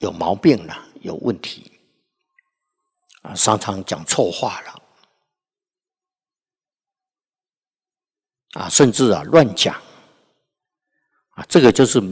有毛病了，有问题啊，常常讲错话了啊，甚至啊乱讲啊，这个就是